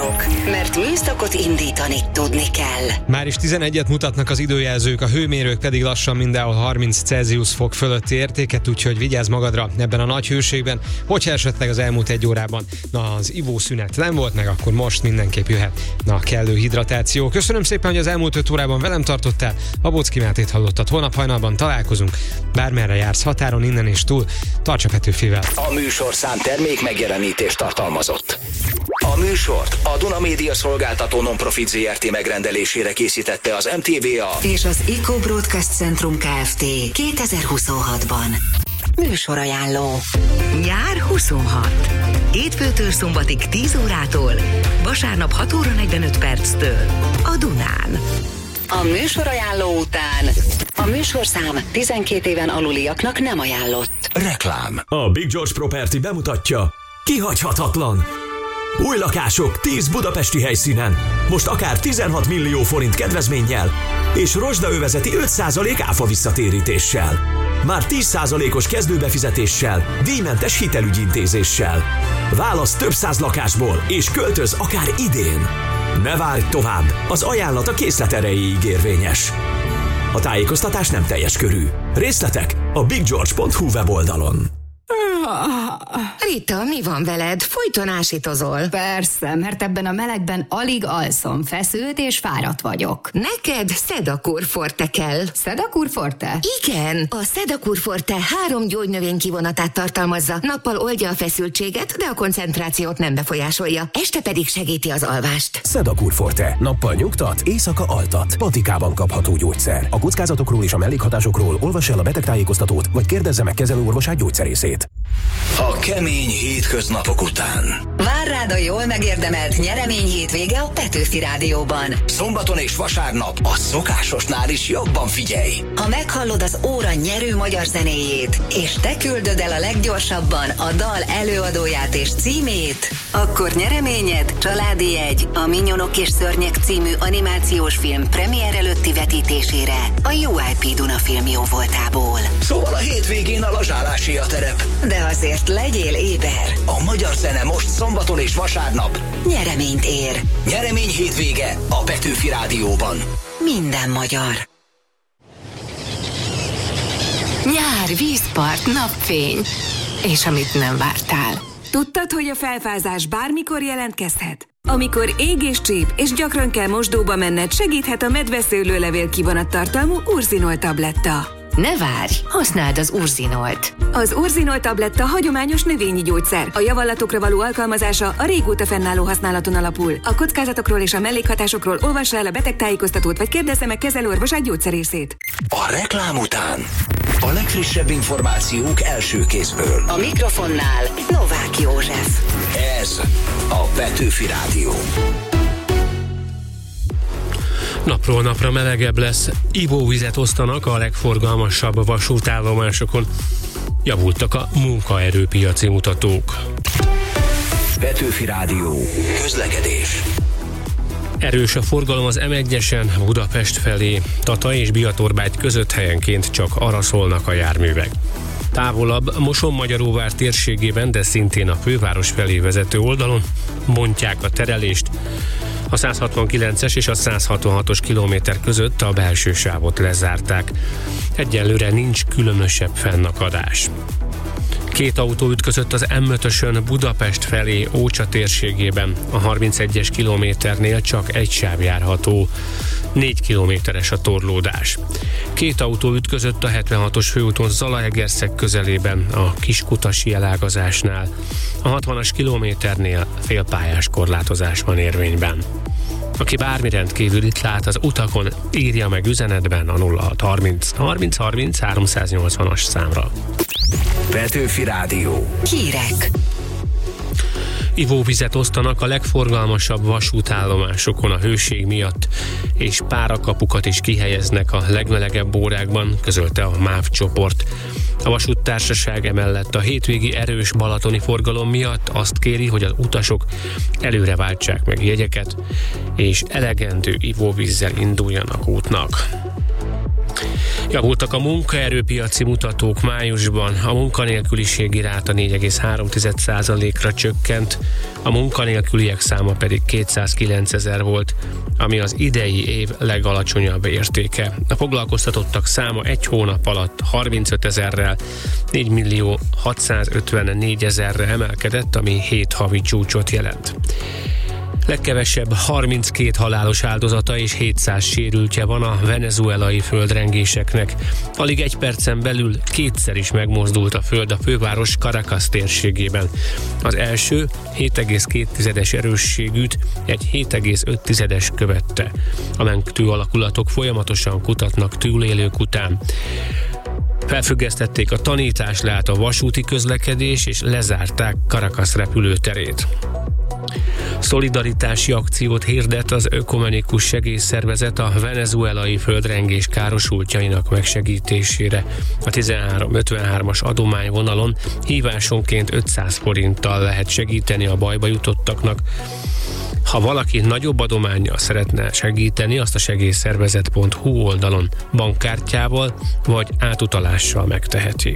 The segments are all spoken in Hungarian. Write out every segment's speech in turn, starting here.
Várjuk, mert műszakot indítani tudni kell. Már is 11-et mutatnak az időjelzők, a hőmérők pedig lassan mindenhol 30 Celsius fok fölötti értéket, úgyhogy vigyázz magadra ebben a nagy hőségben, hogyha esetleg az elmúlt egy órában az ivószünet nem volt meg, akkor most mindenképp jöhet a kellő hidratáció. Köszönöm szépen, hogy az elmúlt 5 órában velem tartottál, a Bocki Mátét hallottad, holnap hajnalban találkozunk, bármerre jársz határon, innen és túl, tarts a Petőfivel. A műsorszám termék megjelenítést tartalmazott. A műsort a Duna Média Szolgáltató Non-Profit Zrt. Megrendelésére készítette az MTVA és az Eco Broadcast Centrum Kft. 2026-ban. Műsorajánló. Nyár 26. Hétfőtől szombatig 10 órától, vasárnap 6 óra 45 perctől a Dunán. A műsorajánló után a műsorszám 12 éven aluliaknak nem ajánlott. Reklám. A Big George Property bemutatja: kihagyhatatlan! Új lakások 10 budapesti helyszínen, most akár 16 millió forint kedvezménnyel, és rozsdaövezeti 5% áfa visszatérítéssel. Már 10%-os kezdőbefizetéssel, díjmentes hitelügyintézéssel. Válasz több száz lakásból, és költöz akár idén. Ne várj tovább, az ajánlat a készlet erejéig érvényes. A tájékoztatás nem teljes körű. Részletek a biggeorge.hu weboldalon. Rita, mi van veled? Folyton ásítozol. Persze, mert ebben a melegben alig alszom, feszült és fáradt vagyok. Neked Sedakur Forte kell. Sedakur Forte? Igen, a Sedakur Forte 3 gyógynövény kivonatát tartalmazza. Nappal oldja a feszültséget, de a koncentrációt nem befolyásolja. Este pedig segíti az alvást. Sedakur Forte. Nappal nyugtat, éjszaka altat. Patikában kapható gyógyszer. A kockázatokról és a mellékhatásokról olvass el a betegtájékoztatót, vagy kérdezze meg kezelőorvosát gyógyszerészét. A kemény hétköznapok után Vár rád a jól megérdemelt nyeremény hétvége a Petőfi Rádióban. szombaton és vasárnap a szokásosnál is jobban figyelj. Ha meghallod az óra nyerő magyar zenéjét, és te küldöd el a leggyorsabban a dal előadóját és címét, akkor nyereményed családi jegy a Minyonok és Szörnyek című animációs film premier előtti vetítésére a UIP Duna Film jóvoltából. Szóval a hétvégén a lazsálási a terep. De azért legyél éber. A magyar zene most szombaton és vasárnap Nyereményt ér. nyeremény hétvége a Petőfi Rádióban. Minden magyar. Nyár, vízpart, napfény. És amit nem vártál. Tudtad, hogy a felfázás bármikor jelentkezhet? Amikor ég és csíp, és gyakran kell mosdóba menned, segíthet a medveszőlőlevél kivonattartalmú Urzinol tabletta. Ne várj, használd az Urzinolt. Az Urzinol tabletta hagyományos növényi gyógyszer. A javallatokra való alkalmazása a régóta fennálló használaton alapul. A kockázatokról és a mellékhatásokról olvassa el a betegtájékoztatót, vagy kérdezze meg kezelőorvosát gyógyszerészét. A reklám után a legfrissebb információk első kézből. A mikrofonnál Novák József. Ez a Petőfi Rádió. Napról napra melegebb lesz, ivóvizet osztanak a legforgalmasabb vasútállomásokon. Javultak a munkaerőpiaci mutatók. Petőfi Rádió. Közlekedés. Erős a forgalom az M1-esen Budapest felé, Tata és Biatorbágy között helyenként csak arra szólnak a járművek. Távolabb Moson-Magyaróvár térségében, de szintén a főváros felé vezető oldalon bontják a terelést. A 169-es és a 166-os kilométer között a belső sávot lezárták. Egyelőre nincs különösebb fennakadás. 2 autó ütközött az M5-ösön Budapest felé Ócsa térségében. A 31-es kilométernél csak egy sáv járható. 4 kilométeres a torlódás. 2 autó ütközött a 76-os főúton Zalaegerszeg közelében, a Kiskutasi elágazásnál. A 60-as kilométernél félpályás korlátozás van érvényben. Aki bármi rendkívülit lát az utakon, írja meg üzenetben a 0630 30 30 380-as számra. Petőfi Rádió. Hírek. Ivóvizet osztanak a legforgalmasabb vasútállomásokon a hőség miatt, és párakapukat is kihelyeznek a legmelegebb órákban, közölte a MÁV csoport. A vasúttársaság emellett a hétvégi erős balatoni forgalom miatt azt kéri, hogy az utasok előre váltsák meg jegyeket, és elegendő ivóvízzel induljanak útnak. Javultak a munkaerőpiaci mutatók májusban, a munkanélküliségi ráta 4,3%-ra csökkent, a munkanélküliek száma pedig 209 000 volt, ami az idei év legalacsonyabb értéke. A foglalkoztatottak száma egy hónap alatt 35 000-rel 4 654 000-re emelkedett, ami 7 havi csúcsot jelent. Legkevesebb 32 halálos áldozata és 700 sérültje van a venezuelai földrengéseknek. Alig egy percen belül kétszer is megmozdult a föld a főváros Caracas térségében. Az első 7,2-es erősségűt egy 7,5-es követte. A mentő alakulatok folyamatosan kutatnak túlélők után. Felfüggesztették a tanítást, leállt a vasúti közlekedés, és lezárták Caracas repülőterét. Szolidaritási akciót hirdet az Ökumenikus Segélyszervezet a venezuelai földrengés károsultjainak megsegítésére. A 1353-as adományvonalon hívásonként 500 forinttal lehet segíteni a bajba jutottaknak. Ha valaki nagyobb adománnyal szeretne segíteni, azt a segélyszervezet.hu oldalon bankkártyával vagy átutalással megteheti.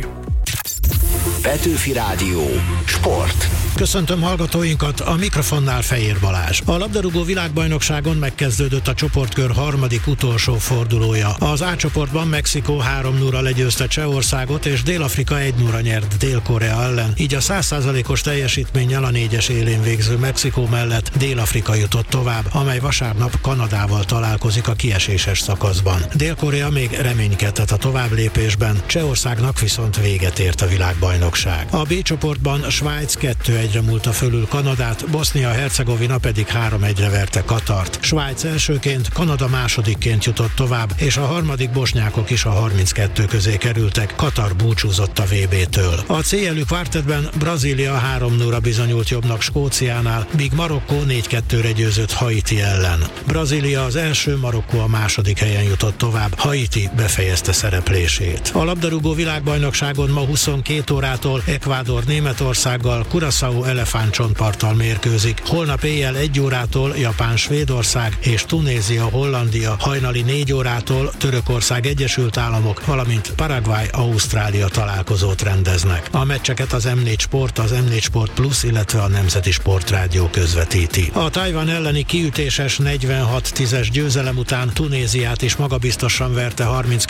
Petőfi Rádió. Sport. Köszöntöm hallgatóinkat, a mikrofonnál Fejér Balázs. A labdarúgó világbajnokságon megkezdődött a csoportkör harmadik utolsó fordulója. Az A csoportban Mexikó 3-0-ra legyőzte Csehországot, és Dél-Afrika 1-0-ra nyert Dél-Korea ellen. Így a 100%-os teljesítménnyel a 4-es élén végző Mexikó mellett Dél-Afrika jutott tovább, amely vasárnap Kanadával találkozik a kieséses szakaszban. Dél-Korea még reménykedett a továbblépésben, Csehországnak viszont véget ért a világbajnokság. A B csoportban Svájc 2-1-re múlta fölül Kanadát, Bosznia-Hercegovina pedig 3-1-re verte Katart. Svájc elsőként, Kanada másodikként jutott tovább, és a harmadik bosnyákok is a 32 közé kerültek. Katar búcsúzott a VB-től. A C-jelű kvártetben Brazília 3-0-ra bizonyult jobbnak Skóciánál, míg Marokkó 4-2-re győzött Haiti ellen. Brazília az első, Marokkó a második helyen jutott tovább, Haiti befejezte szereplését. A labdarúgó világbajnokságon ma 22 órától Ecuador Németországgal, Curaçao elefántcsontparttal mérkőzik. Holnap éjjel 1 órától Japán Svédország és Tunézia Hollandia, hajnali 4 órától Törökország Egyesült Államok, valamint Paraguay Ausztrália találkozót rendeznek. A meccseket az M4 Sport, az M4 Sport Plus, illetve a Nemzeti Sportrádió közvetíti. A Tajvan elleni kiütéses 46-10-es győzelem után Tunéziát is magabiztosan verte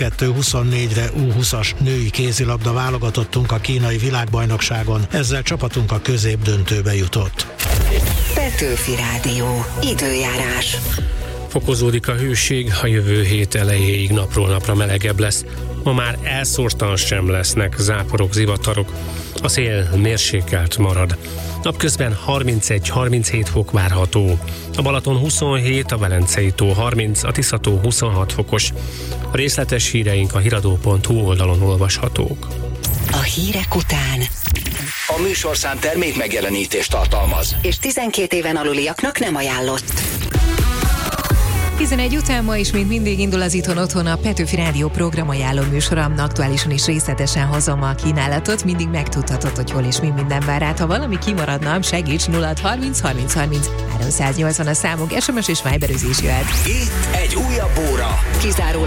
32-24-re U20-as női kézilabda válogatottunk a kínai világbajnokságon, ezzel csapatunk a középdöntőbe jutott. Petőfi Rádió. Időjárás. Fokozódik a hőség, a jövő hét elejéig napról napra melegebb lesz. Ma már elszórtan sem lesznek záporok, zivatarok. A szél mérsékelt marad. Napközben 31-37 fok várható. A Balaton 27, a Velencei tó 30, a Tisza-tó 26 fokos. A részletes híreink a hiradó.hu oldalon olvashatók. A hírek után A műsorszám termék megjelenítést tartalmaz, és 12 éven aluliaknak nem ajánlott. 11 után ma is még mindig indul az Itthon Otthon, a Petőfi Rádió program ajánló műsoram. Aktuálisan is részletesen hozom a kínálatot, mindig megtudhatod, hogy hol és mi minden vár rád. Ha valami kimaradna, segíts, 0630 30 30 380 a számunk, SMS és Viberőzés jöhet. itt egy újabb óra. Kizárólag